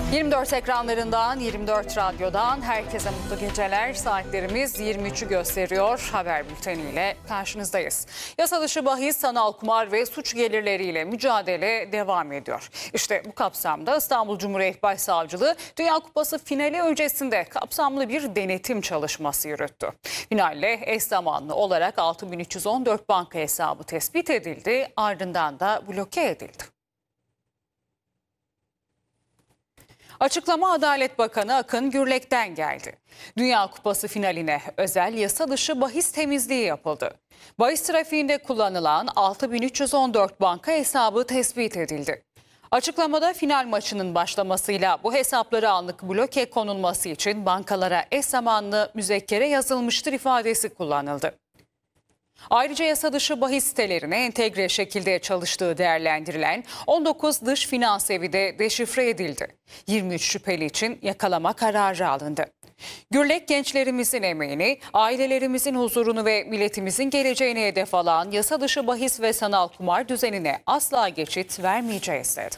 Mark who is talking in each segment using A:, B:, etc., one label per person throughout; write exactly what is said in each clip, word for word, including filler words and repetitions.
A: yirmi dört ekranlarından, yirmi dört radyodan herkese mutlu geceler. Saatlerimiz yirmi üçü gösteriyor. Haber bülteniyle karşınızdayız. Yasa dışı bahis, sanal kumar ve suç gelirleriyle mücadele devam ediyor. İşte bu kapsamda İstanbul Cumhuriyet Başsavcılığı Dünya Kupası finali öncesinde kapsamlı bir denetim çalışması yürüttü. Finalle eş zamanlı olarak altı bin üç yüz on dört banka hesabı tespit edildi, ardından da bloke edildi. Açıklama Adalet Bakanı Akın Gürlek'ten geldi. Dünya Kupası finaline özel yasa dışı bahis temizliği yapıldı. Bahis trafiğinde kullanılan altı bin üç yüz on dört banka hesabı tespit edildi. Açıklamada final maçının başlamasıyla bu hesapları anlık bloke konulması için bankalara eş zamanlı müzekkere yazılmıştır ifadesi kullanıldı. Ayrıca yasa dışı bahis sitelerine entegre şekilde çalıştığı değerlendirilen on dokuz dış finans evi de deşifre edildi. yirmi üç şüpheli için yakalama kararı alındı. Gürlek, gençlerimizin emeğini, ailelerimizin huzurunu ve milletimizin geleceğini hedef alan yasa dışı bahis ve sanal kumar düzenine asla geçit vermeyeceğiz dedi.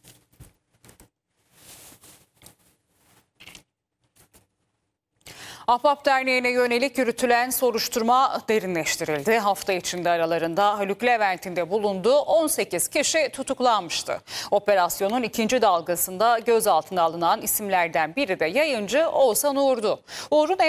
A: Ahbap Derneği'ne yönelik yürütülen soruşturma derinleştirildi. Hafta içinde aralarında Haluk Levent'in de bulunduğu on sekiz kişi tutuklanmıştı. Operasyonun ikinci dalgasında gözaltına alınan isimlerden biri de yayıncı Oğuzhan Uğur'du. Uğur'un